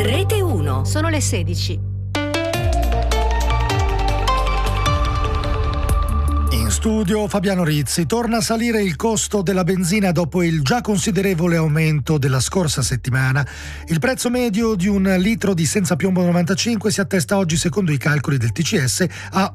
Rete 1. Sono le 16. In studio Fabiano Rizzi. Torna a salire il costo della benzina dopo il già considerevole aumento della scorsa settimana. Il prezzo medio di un litro di senza piombo 95 si attesta oggi, secondo i calcoli del TCS, a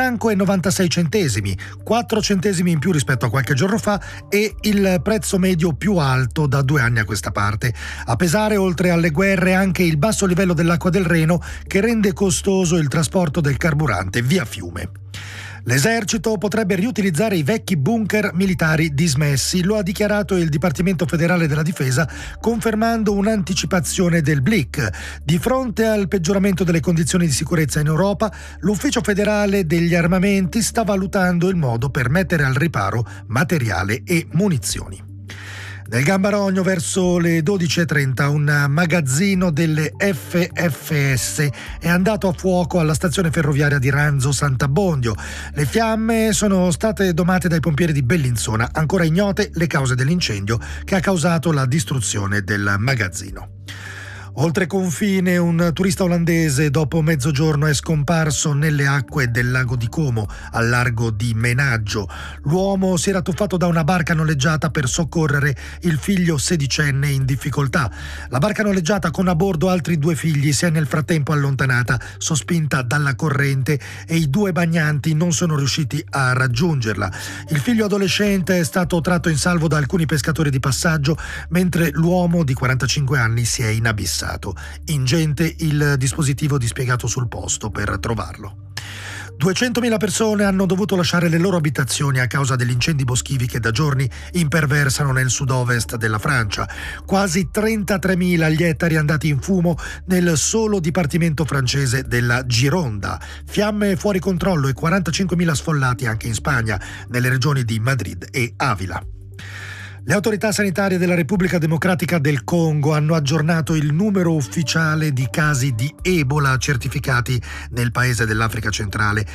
€1,96, 4 centesimi in più rispetto a qualche giorno fa e il prezzo medio più alto da 2 anni a questa parte. A pesare, oltre alle guerre, anche il basso livello dell'acqua del Reno, che rende costoso il trasporto del carburante via fiume. L'esercito potrebbe riutilizzare i vecchi bunker militari dismessi, lo ha dichiarato il Dipartimento Federale della Difesa, confermando un'anticipazione del BLIC. Di fronte al peggioramento delle condizioni di sicurezza in Europa, l'Ufficio Federale degli Armamenti sta valutando il modo per mettere al riparo materiale e munizioni. Nel Gambarogno, verso le 12:30, un magazzino delle FFS è andato a fuoco alla stazione ferroviaria di Ranzo Sant'Abbondio. Le fiamme sono state domate dai pompieri di Bellinzona, ancora ignote le cause dell'incendio che ha causato la distruzione del magazzino. Oltre confine, un turista olandese dopo mezzogiorno è scomparso nelle acque del lago di Como, al largo di Menaggio. L'uomo si era tuffato da una barca noleggiata per soccorrere il figlio sedicenne in difficoltà. La barca noleggiata, con a bordo altri 2 figli, si è nel frattempo allontanata, sospinta dalla corrente, e i 2 bagnanti non sono riusciti a raggiungerla. Il figlio adolescente è stato tratto in salvo da alcuni pescatori di passaggio, mentre l'uomo di 45 anni si è inabissato. Ingente il dispositivo dispiegato sul posto per trovarlo. 200.000 persone hanno dovuto lasciare le loro abitazioni a causa degli incendi boschivi che da giorni imperversano nel sud-ovest della Francia. Quasi 33.000 gli ettari andati in fumo nel solo dipartimento francese della Gironda. Fiamme fuori controllo e 45.000 sfollati anche in Spagna, nelle regioni di Madrid e Avila. Le autorità sanitarie della Repubblica Democratica del Congo hanno aggiornato il numero ufficiale di casi di Ebola certificati nel paese dell'Africa centrale.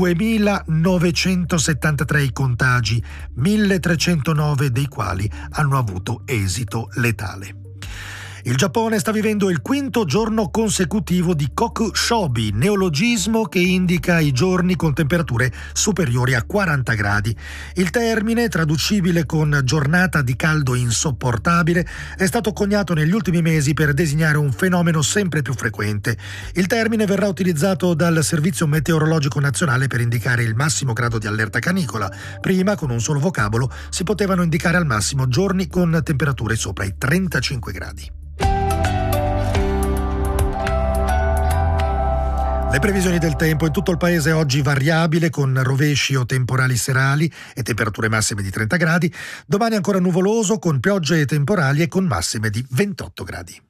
2.973 i contagi, 1.309 dei quali hanno avuto esito letale. Il Giappone sta vivendo il 5° giorno consecutivo di Kokushobi, neologismo che indica i giorni con temperature superiori a 40 gradi. Il termine, traducibile con giornata di caldo insopportabile, è stato coniato negli ultimi mesi per designare un fenomeno sempre più frequente. Il termine verrà utilizzato dal Servizio Meteorologico Nazionale per indicare il massimo grado di allerta canicola. Prima, con un solo vocabolo, si potevano indicare al massimo giorni con temperature sopra i 35 gradi. Le previsioni del tempo: in tutto il paese oggi variabile, con rovesci o temporali serali e temperature massime di 30 gradi. Domani ancora nuvoloso, con piogge e temporali e con massime di 28 gradi.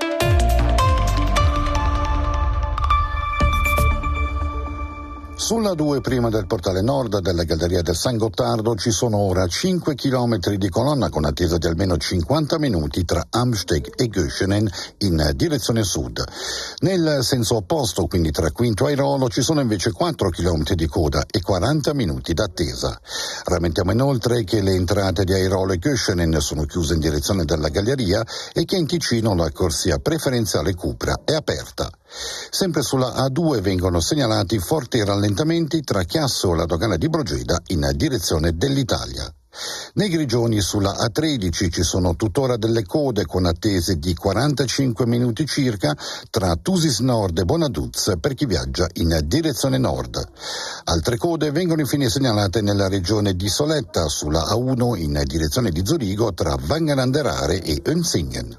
Sulla 2 prima del portale nord della Galleria del San Gottardo ci sono ora 5 chilometri di colonna con attesa di almeno 50 minuti tra Amsteg e Göschenen in direzione sud. Nel senso opposto, quindi tra Quinto e Airolo, ci sono invece 4 chilometri di coda e 40 minuti d'attesa. Rammentiamo inoltre che le entrate di Airolo e Göschenen sono chiuse in direzione della Galleria e che in Ticino la corsia preferenziale Cupra è aperta. Sempre sulla A2 vengono segnalati forti rallentamenti tra Chiasso e la dogana di Brogeda in direzione dell'Italia. Nei Grigioni sulla A13 ci sono tuttora delle code con attese di 45 minuti circa tra Tusis Nord e Bonaduz per chi viaggia in direzione nord. Altre code vengono infine segnalate nella regione di Soletta sulla A1 in direzione di Zurigo tra Wangen-an-der-Aare e Önsingen.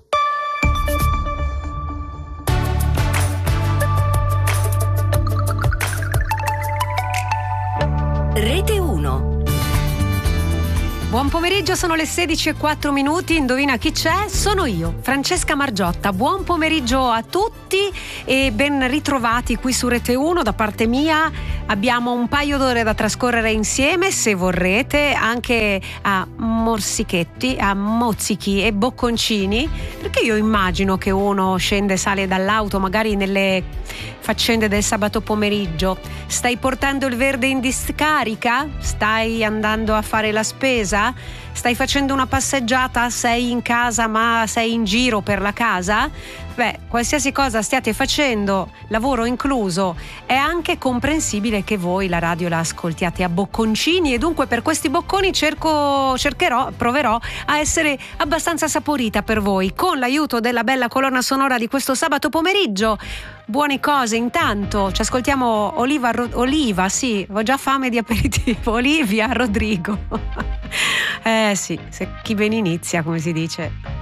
Rete 1. Buon pomeriggio, sono le 16:04. Indovina chi c'è? Sono io, Francesca Margiotta. Buon pomeriggio a tutti e ben ritrovati qui su Rete 1 da parte mia. Abbiamo un paio d'ore da trascorrere insieme, se vorrete, anche a morsichetti, a mozzichi e bocconcini, perché io immagino che uno scende e sale dall'auto magari nelle faccende del sabato pomeriggio. Stai portando il verde in discarica? Stai andando a fare la spesa? Stai facendo una passeggiata? Sei in casa ma sei in giro per la casa? Beh, qualsiasi cosa stiate facendo, lavoro incluso, è anche comprensibile che voi la radio la ascoltiate a bocconcini, e dunque per questi bocconi proverò a essere abbastanza saporita per voi, con l'aiuto della bella colonna sonora di questo sabato pomeriggio. Buone cose intanto, ci ascoltiamo Oliva, sì, ho già fame di aperitivo, Olivia Rodrigo. Sì, se chi ben inizia, come si dice.